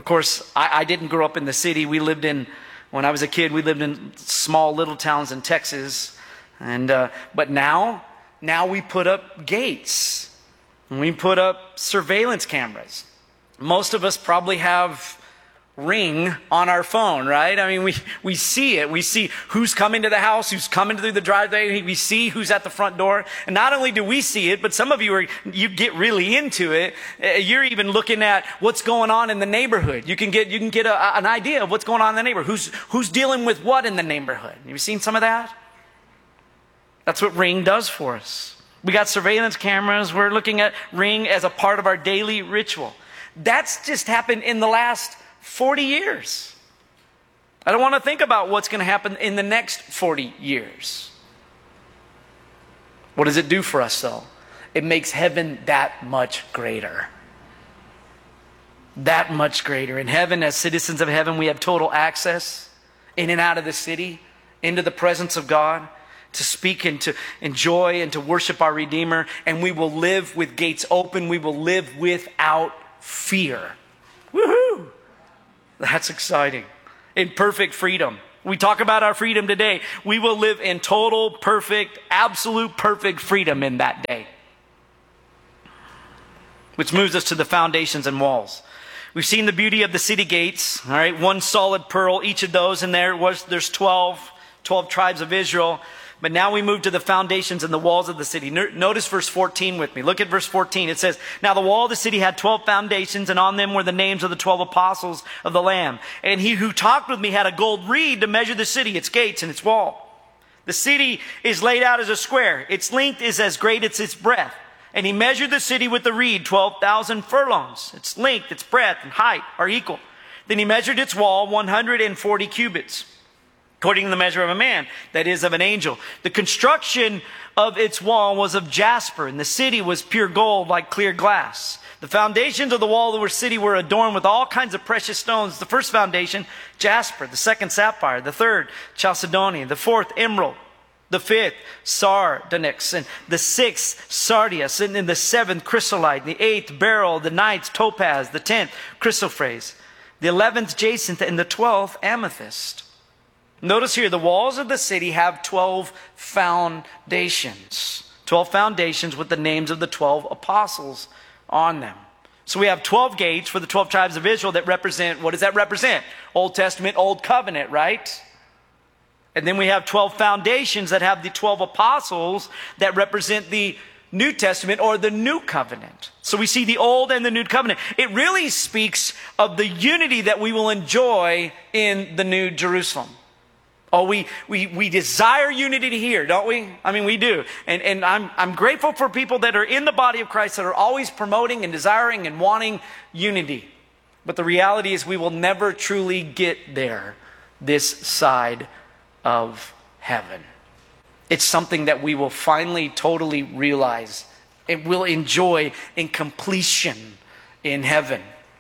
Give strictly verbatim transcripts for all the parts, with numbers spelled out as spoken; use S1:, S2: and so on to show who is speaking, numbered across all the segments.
S1: Of course, I, I didn't grow up in the city. We lived in, when I was a kid, we lived in small little towns in Texas. And uh, but now, now we put up gates. And we put up surveillance cameras. Most of us probably have Ring on our phone, right? I mean, we, we see it. We see who's coming to the house, who's coming through the driveway. We see who's at the front door. And not only do we see it, but some of you are, you get really into it. You're even looking at what's going on in the neighborhood. You can get, you can get a, an idea of what's going on in the neighborhood. Who's, who's dealing with what in the neighborhood. Have you seen some of that? That's what Ring does for us. We got surveillance cameras. We're looking at Ring as a part of our daily ritual. That's just happened in the last forty years. I don't want to think about what's going to happen in the next forty years. What does it do for us, though? It makes heaven that much greater. That much greater. In heaven, as citizens of heaven, we have total access in and out of the city, into the presence of God, to speak and to enjoy and to worship our Redeemer. And we will live with gates open. We will live without fear. Woohoo! That's exciting. In perfect freedom. We talk about our freedom today. We will live in total, perfect, absolute perfect freedom in that day. Which moves us to the foundations and walls. We've seen the beauty of the city gates. All right, one solid pearl, each of those, and there was there's twelve, twelve tribes of Israel. But now we move to the foundations and the walls of the city. Notice verse fourteen with me. Look at verse fourteen. It says, "Now the wall of the city had twelve foundations, and on them were the names of the twelve apostles of the Lamb. And he who talked with me had a gold reed to measure the city, its gates, and its wall. The city is laid out as a square. Its length is as great as its breadth. And he measured the city with the reed, twelve thousand furlongs. Its length, its breadth, and height are equal. Then he measured its wall, one hundred forty cubits. According to the measure of a man, that is of an angel. The construction of its wall was of jasper, and the city was pure gold like clear glass. The foundations of the wall of the city were adorned with all kinds of precious stones. The first foundation, jasper. The second, sapphire. The third, chalcedony. The fourth, emerald. The fifth, sardonyx. And the sixth, sardius. And then the seventh, chrysolite. The eighth, beryl. The ninth, topaz. The tenth, chrysoprase. The eleventh, jacinth. And the twelfth, amethyst. Notice here, the walls of the city have twelve foundations. twelve foundations with the names of the twelve apostles on them. So we have twelve gates for the twelve tribes of Israel that represent, what does that represent? Old Testament, Old Covenant, right? And then we have twelve foundations that have the twelve apostles that represent the New Testament or the New Covenant. So we see the Old and the New Covenant. It really speaks of the unity that we will enjoy in the New Jerusalem. Oh, we, we, we desire unity here, don't we? I mean, we do. And, and I'm, I'm grateful for people that are in the body of Christ that are always promoting and desiring and wanting unity. But the reality is we will never truly get there this side of heaven. It's something that we will finally totally realize and will enjoy in completion in heaven.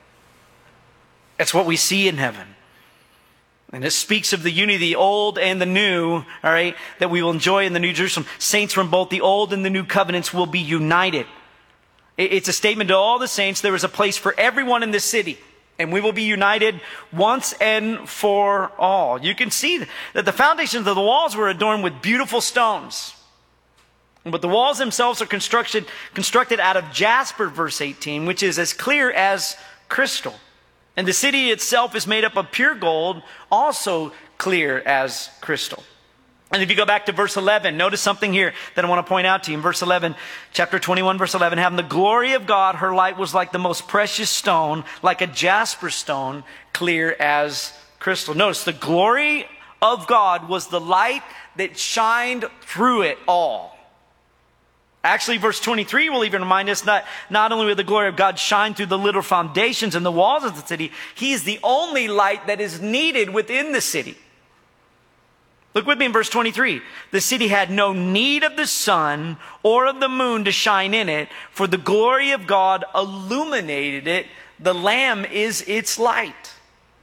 S1: That's what we see in heaven. And it speaks of the unity, the old and the new, all right, that we will enjoy in the New Jerusalem. Saints from both the old and the new covenants will be united. It's a statement to all the saints. There is a place for everyone in this city. And we will be united once and for all. You can see that the foundations of the walls were adorned with beautiful stones. But the walls themselves are constructed, constructed out of jasper, verse eighteen, which is as clear as crystal. And the city itself is made up of pure gold, also clear as crystal. And if you go back to verse eleven, notice something here that I want to point out to you. In verse eleven, chapter twenty-one, verse eleven, having the glory of God, her light was like the most precious stone, like a jasper stone, clear as crystal. Notice the glory of God was the light that shined through it all. Actually, verse twenty-three will even remind us that not only will the glory of God shine through the little foundations and the walls of the city, He is the only light that is needed within the city. Look with me in verse twenty-three. The city had no need of the sun or of the moon to shine in it, for the glory of God illuminated it. The Lamb is its light.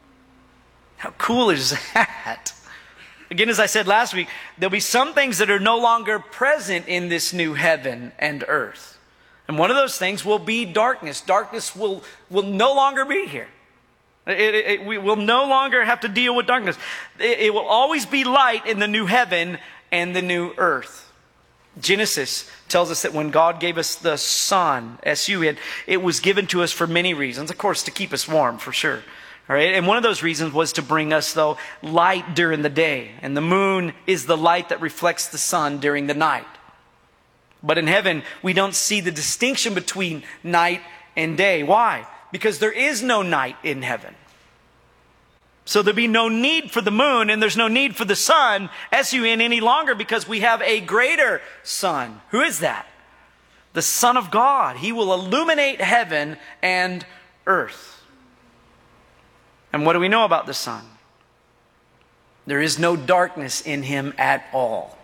S1: How cool is that? Again, as I said last week, there'll be some things that are no longer present in this new heaven and earth. And one of those things will be darkness. Darkness will, will no longer be here. It, it, it, we will no longer have to deal with darkness. It, it will always be light in the new heaven and the new earth. Genesis tells us that when God gave us the sun, S U N, it was given to us for many reasons. Of course, to keep us warm, for sure. All right? And one of those reasons was to bring us, though, light during the day. And the moon is the light that reflects the sun during the night. But in heaven, we don't see the distinction between night and day. Why? Because there is no night in heaven. So there'll be no need for the moon and there's no need for the sun, S U N, any longer because we have a greater sun. Who is that? The Son of God. He will illuminate heaven and earth. And what do we know about the Son? There is no darkness in him at all.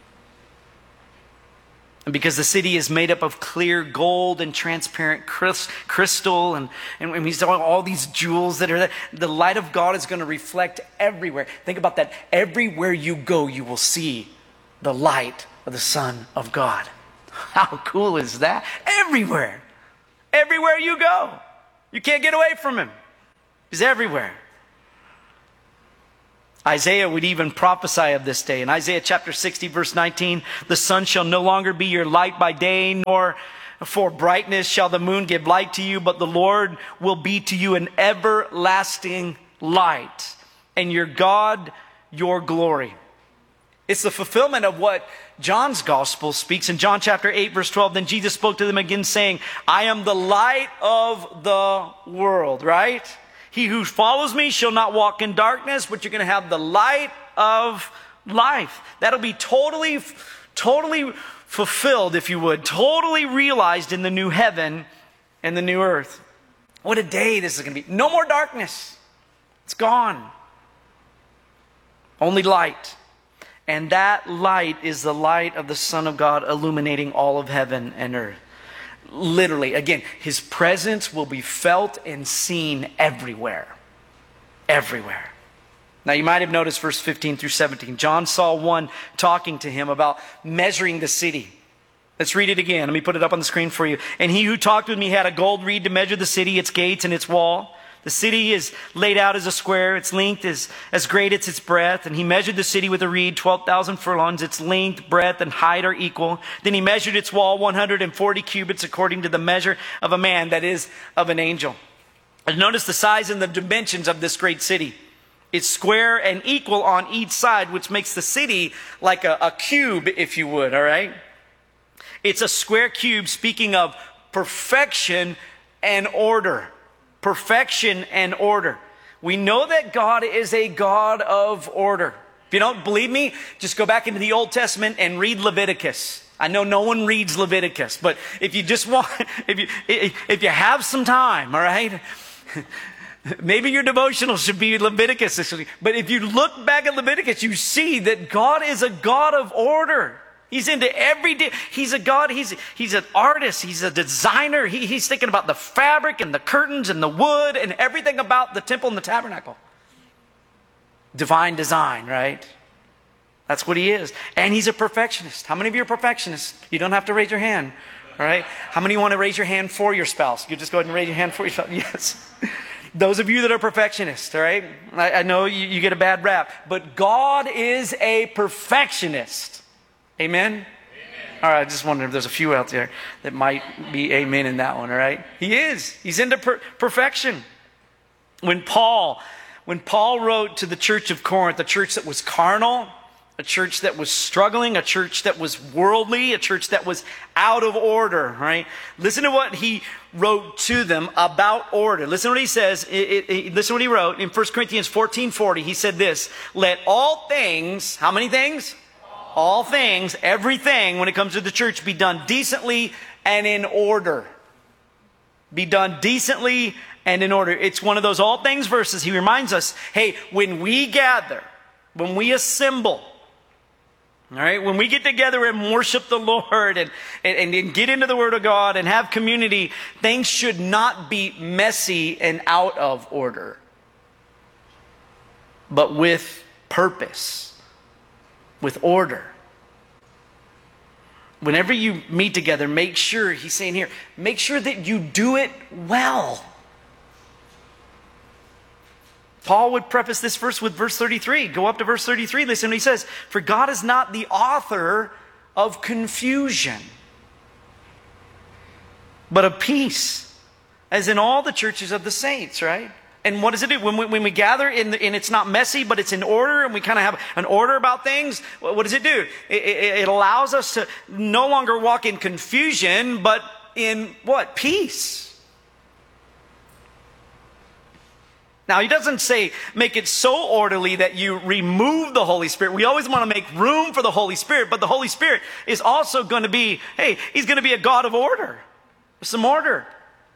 S1: And because the city is made up of clear gold and transparent crystal and, and, and we saw all these jewels that are there, the light of God is going to reflect everywhere. Think about that. Everywhere you go, you will see the light of the Son of God. How cool is that? Everywhere. Everywhere you go. You can't get away from him. He's everywhere. Isaiah would even prophesy of this day. In Isaiah chapter sixty, verse nineteen, the sun shall no longer be your light by day, nor for brightness shall the moon give light to you, but the Lord will be to you an everlasting light, and your God your glory. It's the fulfillment of what John's gospel speaks in John chapter eight, verse twelve. Then Jesus spoke to them again, saying, I am the light of the world, right? He who follows me shall not walk in darkness, but you're going to have the light of life. That'll be totally, totally fulfilled, if you would, totally realized in the new heaven and the new earth. What a day this is going to be. No more darkness. It's gone. Only light. And that light is the light of the Son of God illuminating all of heaven and earth. Literally, again, his presence will be felt and seen everywhere. Everywhere. Now you might have noticed verse fifteen through seventeen. John saw one talking to him about measuring the city. Let's read it again. Let me put it up on the screen for you. And he who talked with me had a gold reed to measure the city, its gates and its wall. The city is laid out as a square. Its length is as great as its breadth. And he measured the city with a reed, twelve thousand furlongs. Its length, breadth, and height are equal. Then he measured its wall, one hundred forty cubits, according to the measure of a man, that is, of an angel. And notice the size and the dimensions of this great city. It's square and equal on each side, which makes the city like a, a cube, if you would, all right? It's a square cube, speaking of perfection and order. Perfection and order. We know that God is a God of order. If you don't believe me, just go back into the Old Testament and read Leviticus. I know no one reads Leviticus, but if you just want, if you if you have some time, all right, maybe your devotional should be Leviticus this week. But if you look back at Leviticus, you see that God is a God of order. He's into every day. He's a God. He's, he's an artist. He's a designer. He, he's thinking about the fabric and the curtains and the wood and everything about the temple and the tabernacle. Divine design, right? That's what he is. And he's a perfectionist. How many of you are perfectionists? You don't have to raise your hand. All right? How many want to raise your hand for your spouse? You just go ahead and raise your hand for yourself. Yes. Those of you that are perfectionists, all right? I, I know you, you get a bad rap, but God is a perfectionist. Amen? Amen? All right, I just wondered if there's a few out there that might be amen in that one, all right? He is. He's into per- perfection. When Paul, when Paul wrote to the church of Corinth, a church that was carnal, a church that was struggling, a church that was worldly, a church that was out of order, right? Listen to what he wrote to them about order. Listen to what he says. It, it, it, listen to what he wrote in First Corinthians fourteen forty. He said this, let all things, how many things? All things, everything, when it comes to the church, be done decently and in order. Be done decently and in order. It's one of those all things verses. He reminds us, hey, when we gather, when we assemble, all right, when we get together and worship the Lord and, and, and get into the Word of God and have community, things should not be messy and out of order, but with purpose. With order. Whenever you meet together, make sure, he's saying here, make sure that you do it well. Paul would preface this verse with verse thirty-three. Go up to verse thirty-three. Listen what he says. For God is not the author of confusion, but of peace, as in all the churches of the saints, right? And what does it do? When we, when we gather in the, and it's not messy, but it's in order, and we kind of have an order about things, what does it do? It, it, it allows us to no longer walk in confusion, but in what? Peace. Now, he doesn't say make it so orderly that you remove the Holy Spirit. We always want to make room for the Holy Spirit, but the Holy Spirit is also going to be, hey, he's going to be a God of order. Some order.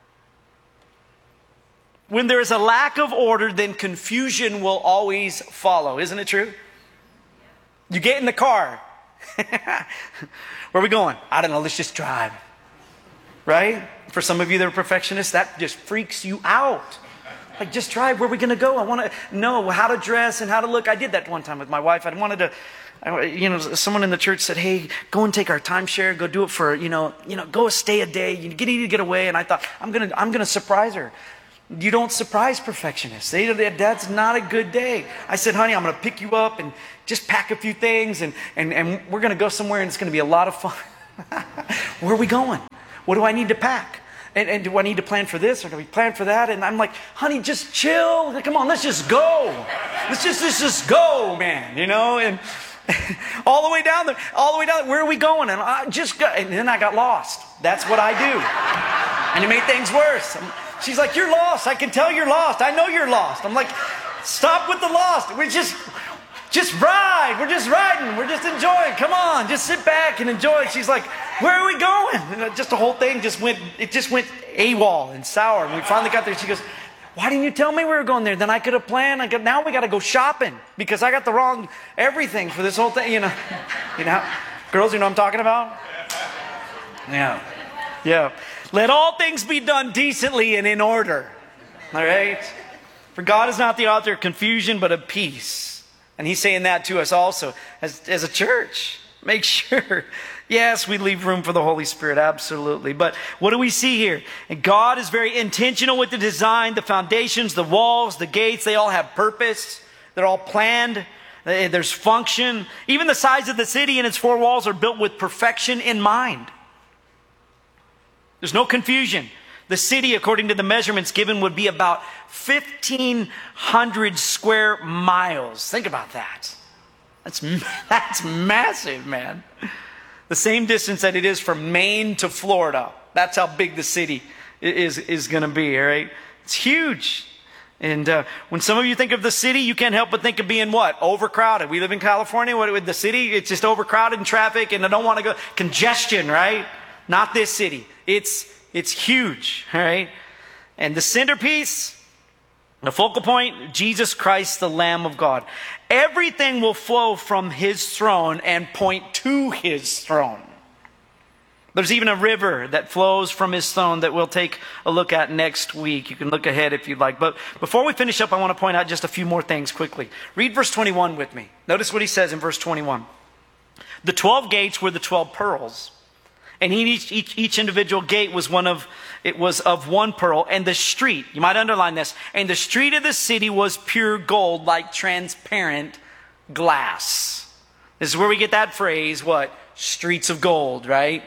S1: When there is a lack of order, then confusion will always follow. Isn't it true? You get in the car. Where are we going? I don't know. Let's just drive. Right? For some of you that are perfectionists, that just freaks you out. Like, just drive. Where are we going to go? I want to know how to dress and how to look. I did that one time with my wife. I wanted to, I, you know, someone in the church said, hey, go and take our timeshare. Go do it for, you know, you know, go stay a day. You need to get away. And I thought, I'm going to, I'm going to surprise her. You don't surprise perfectionists. They, that's not a good day. I said, honey, I'm going to pick you up and just pack a few things. And, and, and we're going to go somewhere and it's going to be a lot of fun. Where are we going? What do I need to pack? And, and do I need to plan for this or do we plan for that? And I'm like, honey, just chill. Come on, let's just go. Let's just, let's just go, man. You know, and all the way down there, all the way down there, where are we going? And I just got, and then I got lost. That's what I do. And it made things worse. She's like, you're lost. I can tell you're lost. I know you're lost. I'm like, stop with the lost. We're just, just ride. We're just riding. We're just enjoying. Come on, just sit back and enjoy. She's like, where are we going? And just the whole thing just went, it just went AWOL and sour. And we finally got there. She goes, why didn't you tell me we were going there? Then I could have planned. I go, now we got to go shopping because I got the wrong everything for this whole thing. You know, you know, girls, you know what I'm talking about? Yeah. Yeah. Let all things be done decently and in order. All right? For God is not the author of confusion, but of peace. And he's saying that to us also as, as a church. Make sure. Yes, we leave room for the Holy Spirit. Absolutely. But what do we see here? And God is very intentional with the design, the foundations, the walls, the gates. They all have purpose. They're all planned. There's function. Even the size of the city and its four walls are built with perfection in mind. There's no confusion. The city, according to the measurements given, would be about fifteen hundred square miles. Think about that. That's, that's massive, man. The same distance that it is from Maine to Florida. That's how big the city is, is going to be, all right? It's huge. And uh, when some of you think of the city, you can't help but think of being what? Overcrowded. We live in California. What with the city? It's just overcrowded in traffic, and I don't want to go. Congestion, right? Not this city. It's, it's huge, all right? And the centerpiece, the focal point, Jesus Christ, the Lamb of God. Everything will flow from his throne and point to his throne. There's even a river that flows from his throne that we'll take a look at next week. You can look ahead if you'd like. But before we finish up, I want to point out just a few more things quickly. Read verse twenty-one with me. Notice what he says in verse twenty-one. The twelve gates were the twelve pearls. And each, each, each individual gate was one of, it was of one pearl. And the street, you might underline this, and the street of the city was pure gold, like transparent glass. This is where we get that phrase, what? Streets of gold, right?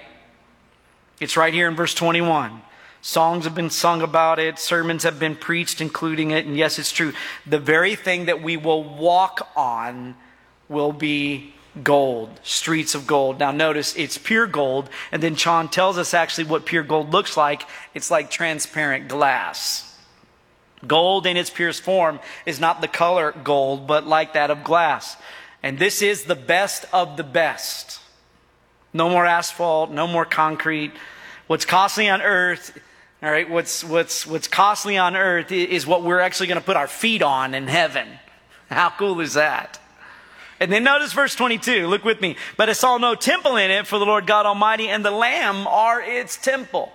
S1: It's right here in verse twenty-one. Songs have been sung about it. Sermons have been preached, including it. And yes, it's true. The very thing that we will walk on will be gold, streets of gold. Now notice it's pure gold, and then John tells us actually what pure gold looks like. It's like transparent glass. Gold in its purest form is not the color gold, but like that of glass. And this is the best of the best. No more asphalt, no more concrete. What's costly on earth, all right, what's, what's, what's costly on earth is what we're actually going to put our feet on in heaven. How cool is that? And then notice verse twenty-two. Look with me. But I saw no temple in it, for the Lord God Almighty and the Lamb are its temple.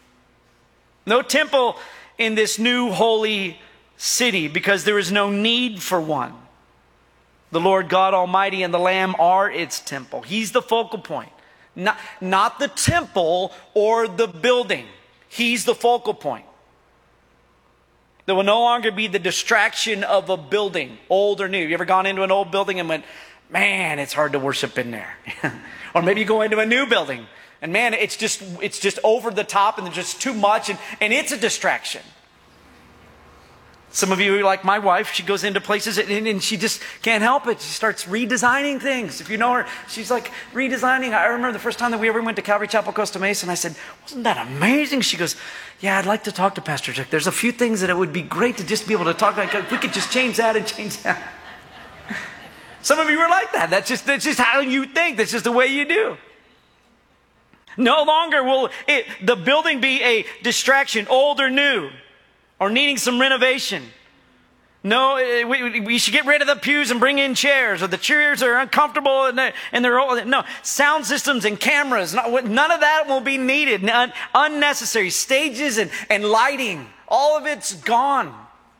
S1: No temple in this new holy city, because there is no need for one. The Lord God Almighty and the Lamb are its temple. He's the focal point. Not, not the temple or the building. He's the focal point. There will no longer be the distraction of a building, old or new. You ever gone into an old building and went, man, it's hard to worship in there. Or maybe you go into a new building and man, it's just it's just over the top and there's just too much and, and it's a distraction. Some of you are like my wife, she goes into places and, and she just can't help it. She starts redesigning things. If you know her, she's like redesigning. I remember the first time that we ever went to Calvary Chapel, Costa Mesa, and I said, wasn't that amazing? She goes, yeah, I'd like to talk to Pastor Chuck. There's a few things that it would be great to just be able to talk about. If we could just change that and change that. Some of you are like that. That's just, that's just how you think. That's just the way you do. No longer will it, the building be a distraction, old or new, or needing some renovation. No, we, we should get rid of the pews and bring in chairs, or the chairs are uncomfortable and they're, and they're old. No, sound systems and cameras, none of that will be needed. None, unnecessary stages and, and lighting, all of it's gone.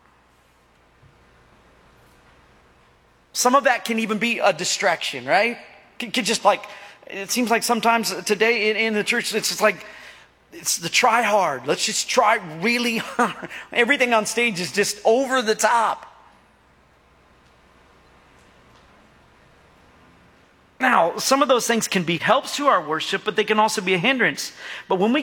S1: Some of that can even be a distraction, right? Can, can just like, it seems like sometimes today in, in the church, it's just like, it's the try hard. Let's just try really hard. Everything on stage is just over the top. Now, some of those things can be helps to our worship, but they can also be a hindrance. But when we